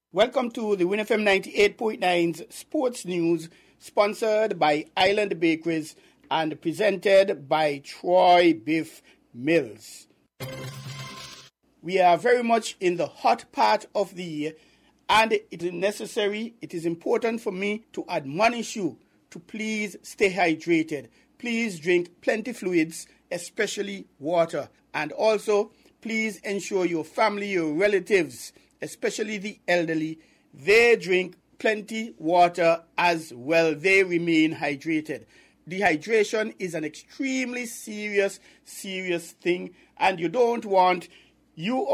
Welcome to the WinFM 98.9's Sports News, sponsored by Island Bakeries and presented by Troy Beef Mills. We are very much in the hot part of the year, and it is important for me to admonish you to please stay hydrated. Please drink plenty fluids, especially water, and also please ensure your family, your relatives, especially the elderly, they drink plenty water as well. They remain hydrated. Dehydration is an extremely serious thing, and you don't want you